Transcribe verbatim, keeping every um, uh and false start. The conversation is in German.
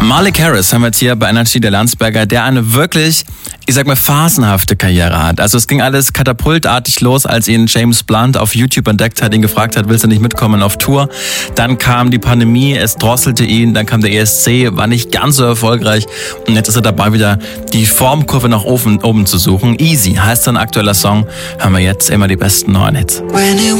Malik Harris haben wir jetzt hier bei Energy, der Landsberger, der eine wirklich, ich sag mal, phasenhafte Karriere hat. Also es ging alles katapultartig los, als ihn James Blunt auf YouTube entdeckt hat, ihn gefragt hat, willst du nicht mitkommen auf Tour? Dann kam die Pandemie, es drosselte ihn, dann kam der E S C, war nicht ganz so erfolgreich und jetzt ist er dabei, wieder die Formkurve nach oben, oben zu suchen. Easy heißt sein aktueller Song, hören wir jetzt immer die besten neuen Hits.